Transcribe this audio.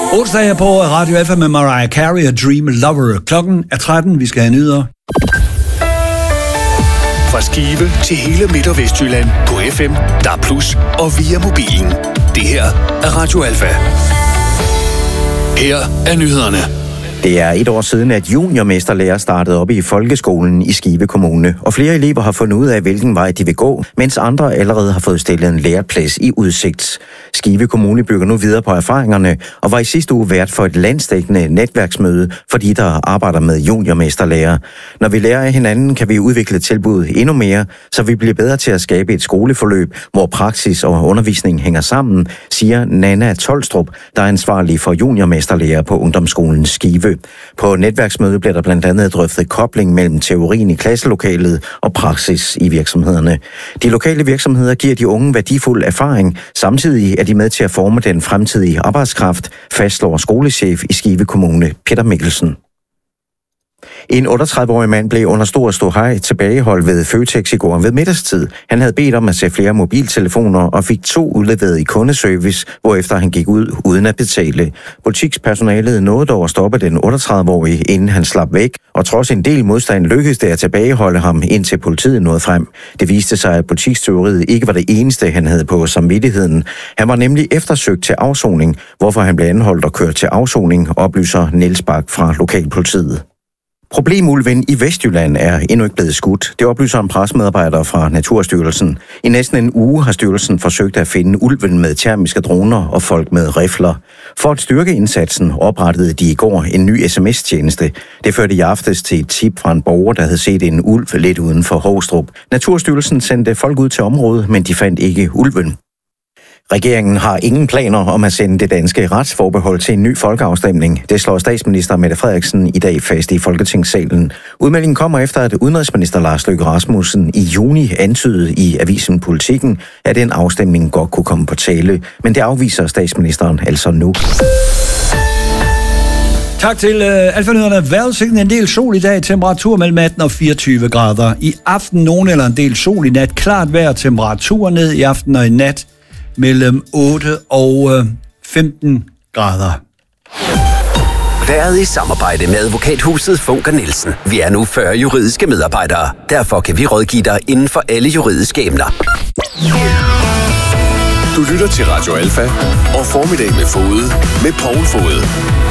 Onsdag på Radio Alfa med Mariah Carey og Dream Lover. Klokken er 13. Vi skal have nyheder. Fra Skive til hele Midt- og Vestjylland på FM, DAB+ og via mobilen. Det her er Radio Alfa. Her er nyhederne. Det er 1 år siden, at juniormesterlærer startede op i folkeskolen i Skive Kommune, og flere elever har fundet ud af, hvilken vej de vil gå, mens andre allerede har fået stillet en læreplads i udsigt. Skive Kommune bygger nu videre på erfaringerne, og var i sidste uge vært for et landsdækkende netværksmøde, fordi der arbejder med juniormesterlærer. Når vi lærer af hinanden, kan vi udvikle tilbuddet endnu mere, så vi bliver bedre til at skabe et skoleforløb, hvor praksis og undervisning hænger sammen, siger Nana Tolstrup, der er ansvarlig for juniormesterlærer på ungdomsskolen Skive. På netværksmødet bliver der blandt andet drøftet kobling mellem teorien i klasselokalet og praksis i virksomhederne. De lokale virksomheder giver de unge værdifuld erfaring, samtidig er de med til at forme den fremtidige arbejdskraft, fastslår skolechef i Skive Kommune, Peter Mikkelsen. En 38-årig mand blev under stor ståhej tilbageholdt ved Føtex i går ved middagstid. Han havde bedt om at se flere mobiltelefoner og fik 2 udleveret i kundeservice, hvorefter han gik ud uden at betale. Butikspersonalet nåede dog at stoppe den 38-årige, inden han slap væk, og trods en del modstand lykkedes det at tilbageholde ham, indtil politiet nåede frem. Det viste sig, at butikstyveriet ikke var det eneste, han havde på samvittigheden. Han var nemlig eftersøgt til afsoning, hvorfor han blev anholdt og kørt til afsoning, oplyser Niels Bak fra lokalpolitiet. Problemulven i Vestjylland er endnu ikke blevet skudt. Det oplyser en pressemedarbejder fra Naturstyrelsen. I næsten en uge har styrelsen forsøgt at finde ulven med termiske droner og folk med rifler. For at styrke indsatsen oprettede de i går en ny sms-tjeneste. Det førte i aftes til et tip fra en borger, der havde set en ulv lidt uden for Hovstrup. Naturstyrelsen sendte folk ud til området, men de fandt ikke ulven. Regeringen har ingen planer om at sende det danske retsforbehold til en ny folkeafstemning. Det slår statsminister Mette Frederiksen i dag fast i Folketingssalen. Udmeldingen kommer efter, at udenrigsminister Lars Løkke Rasmussen i juni antydede i avisen Politikken, at den afstemning godt kunne komme på tale. Men det afviser statsministeren altså nu. Tak til Alfa-nyhederne. Vejrudsigten en del sol i dag. Temperatur mellem 18 og 24 grader. I aften nogen eller en del sol i nat. Klart vejr. Temperatur ned i aften og i nat mellem 8 og 15 grader. Været i samarbejde med advokathuset Funker Nielsen. Vi er nu 40 juridiske medarbejdere. Derfor kan vi rådgive dig inden for alle juridiske emner. Du lytter til Radio Alfa og Formiddag med Fode med Poul Fode.